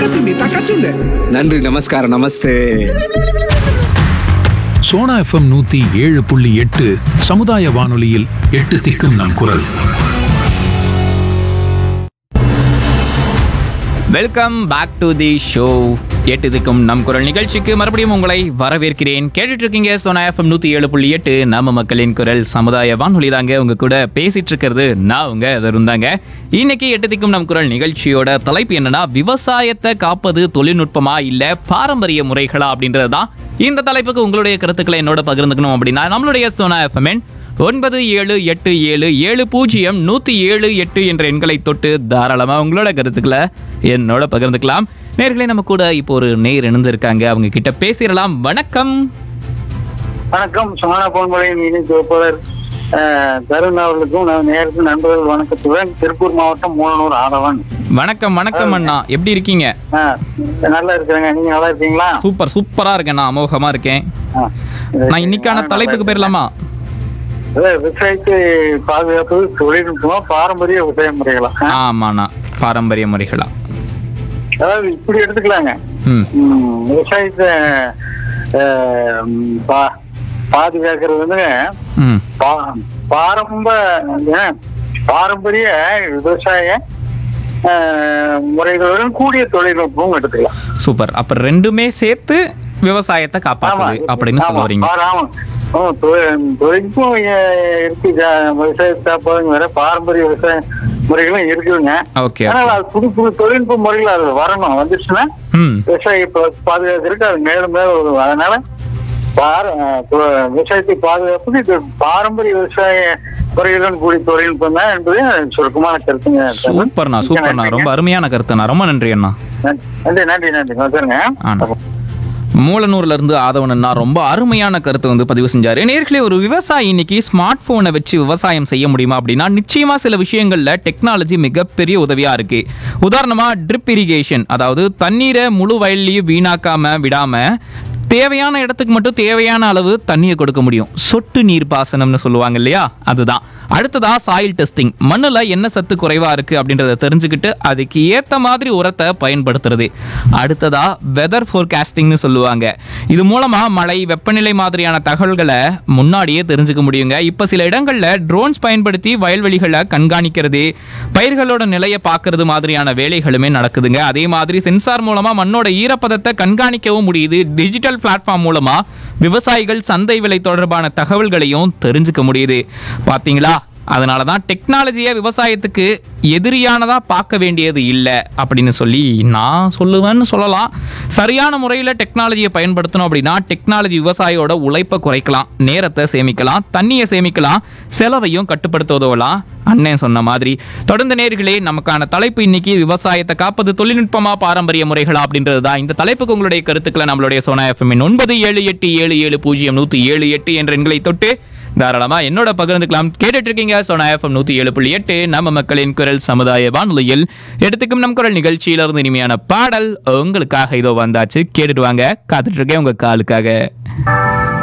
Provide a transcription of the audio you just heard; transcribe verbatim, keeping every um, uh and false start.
தக்கத்துண்டு தக்கச்சுண்டு. நன்றி, நமஸ்காரம், நமஸ்தே. சோனா எஃப்எம் நூத்தி ஏழு புள்ளி எட்டு சமுதாய வானொலியில் எட்டு திக்கும் நம் குரல். Welcome back to the show. எட்டு திக்கும் நம் குரல் நிகழ்ச்சிக்கு மறுபடியும் உங்களை வரவேற்கிறேன். கேட்டுட்டு இருக்கீங்க சோனா எஃப்எம் நூத்தி ஏழு புள்ளி எட்டு நம்ம மக்களின் குரல் சமுதாய வானொலி தாங்க. உங்க கூட பேசிட்டு இருக்கிறது நான் உங்க இருந்தாங்க. இன்னைக்கு எட்டு திக்கும் நம் குரல் நிகழ்ச்சியோட தலைப்பு என்னன்னா, விவசாயத்தை காப்பது தொழில்நுட்பமா இல்ல பாரம்பரிய முறைகளா அப்படின்றதுதான். இந்த தலைப்புக்கு உங்களுடைய கருத்துக்களை என்னோட பகிர்ந்துக்கணும் அப்படின்னா நம்மளுடைய சோனா எஃப்எம் ஒன்பது ஏழு எட்டு ஏழு ஏழு பூஜ்ஜியம் நூத்தி ஏழு எட்டு என்ற எண்களை தொட்டு தாராளமா உங்களோட கருத்துக்களை என்னோட பகிர்ந்துக்கலாம். நேர்களே, நம்ம கூட இப்போ ஒரு நேர் இணைஞ்சிருக்காங்க, அவங்க கிட்ட பேசிடலாம். வணக்கம். வணக்கம். சோனா பொன்மொழியின் இணை தொகுப்பாளர் தருண் அவர்களுக்கும் நேருக்கு நண்பர்கள் வணக்கத்துடன் திருப்பூர் மாவட்டம் மூலனூர் ஆதவன். வணக்கம். வணக்கம் அண்ணா, எப்படி இருக்கீங்க? நல்லா இருக்கிறேங்க, நீங்க நல்லா இருக்கீங்களா? சூப்பர் சூப்பரா இருக்கேன், நான் அமோகமா இருக்கேன். நான் இன்னைக்கான தலைப்புக்கு போயிடலாமா? விவசாயத்தை பாதுகாப்பு தொழில்நுட்பமா பாரம்பரிய விவசாய முறைகளா? ஆமாண்ணா, பாரம்பரிய முறைகளா. அதாவது இப்படி எடுத்துக்கலாங்க. விவசாயத்தை பாதுகாக்கிறது வந்து பாரம்ப பாரம்பரிய விவசாய முறைகளுடன் கூடிய தொழில்நுட்பம் எடுத்துக்கலாம். சூப்பர். அப்ப ரெண்டுமே சேர்த்து விவசாயத்தை காப்பாற்றுது அப்படின்னு சொல்ல வரீங்க? தொழில்நுட்பம் இருக்கு, விவசாயத்தை காப்பாதுங்க வேற, பாரம்பரிய விவசாய முறைகளும் இருக்குதுங்க. ஆனால் அது புது புது தொழில்நுட்ப முறைகள் அது வரணும், வந்துச்சுன்னா விவசாய பாதுகாக்கிறதுக்கு அது மேலும் மேலும் வரும். அதனால விவசாயத்தை பாதுகாப்புக்கு இது பாரம்பரிய விவசாய முறைகளுடன் கூடிய தொழில்நுட்பம் தான் என்பது சுருக்கமான கருத்துங்க. சூப்பர்ண்ணா, சூப்பர்ண்ணா, ரொம்ப அருமையான கருத்துண்ணா, ரொம்ப நன்றி அண்ணா. நன்றி நன்றி நன்றி. மூலனூர்ல இருந்து ஆதவனா ரொம்ப அருமையான கருத்து வந்து பதிவு செஞ்சாரு. நேர்களே, ஒரு விவசாயி இன்னைக்கு ஸ்மார்ட் போனை வச்சு விவசாயம் செய்ய முடியுமா அப்படின்னா நிச்சயமா சில விஷயங்கள்ல டெக்னாலஜி மிகப்பெரிய உதவியா இருக்கு. உதாரணமா ட்ரிப் இரிகேஷன், அதாவது தண்ணீரை முழு வயல்லையும் வீணாக்காம விடாம தேவையான இடத்துக்கு மட்டும் தேவையான அளவு தண்ணியை கொடுக்க முடியும். சொட்டு நீர் பாசனம்னு சொல்லுவாங்க இல்லையா, அதுதான். அடுத்ததா சாயில் டெஸ்டிங், மண்ணுல என்ன சத்து குறைவா இருக்கு அப்படின்றத தெரிஞ்சுக்கிட்டு அதுக்கு ஏத்த மாதிரி உரத்தை பயன்படுத்துறது. அடுத்ததா வெதர் ஃபோர்காஸ்டிங்னு சொல்லுவாங்க. இது மூலமா மழை, வெப்பநிலை மாதிரியான தகவல்களை முன்னாடியே தெரிஞ்சுக்க முடியுங்க. இப்ப சில இடங்கள்ல ட்ரோன்ஸ் பயன்படுத்தி வயல்வெளிகளை கண்காணிக்கிறது, பயிர்களோட நிலையை பார்க்கறது மாதிரியான வேலைகளுமே நடக்குதுங்க. அதே மாதிரி சென்சார் மூலமா மண்ணோட ஈரப்பதத்தை கண்காணிக்கவும் முடியுது. டிஜிட்டல் பிளாட்ஃபார்ம் மூலமா விவசாயிகள் சந்தை விலை தொடர்பான தகவல்களையும் தெரிஞ்சுக்க முடியுது. பாத்தீங்களா? அதனாலதான் டெக்னாலஜியை விவசாயத்துக்கு எதிரியானதா பார்க்க வேண்டியது இல்லை அப்படின்னு சொல்லி நான் சொல்லுவேன்னு சொல்லலாம். சரியான முறையில் டெக்னாலஜியை பயன்படுத்தணும் அப்படின்னா டெக்னாலஜி விவசாயியோட உழைப்பை குறைக்கலாம், நேரத்தை சேமிக்கலாம், தண்ணியை சேமிக்கலாம், செலவையும் கட்டுப்படுத்த உதவலாம். அண்ணன் சொன்ன மாதிரி தொடர்ந்து நேர்களே, நமக்கான தலைப்பு இன்னைக்கு விவசாயத்தை காப்பது தொழில்நுட்பமா பாரம்பரிய முறைகளா அப்படின்றது தான். இந்த தலைப்புக்கு உங்களுடைய கருத்துக்களை நம்மளுடைய சோனா எஃப்எம் ஒன்பது ஏழு எட்டு ஏழு ஏழு பூஜ்ஜியம் நூத்தி ஏழு எட்டு என்ற எண்களை தொட்டு தாராளமா என்னோட பகிர்ந்துக்கலாம். கேட்டுட்டு இருக்கீங்க சோனா எஃப்எம் நூத்தி ஏழு புள்ளி எட்டு நம்ம மக்களின் குரல் சமுதாய வானொலியில் எடுத்துக்கும் நம் குரல் நிகழ்ச்சியிலிருந்து இனிமையான பாடல் உங்களுக்காக இதோ வந்தாச்சு. கேட்டுட்டு வாங்க, காத்துட்டு இருக்கேன் உங்க காலுக்காக.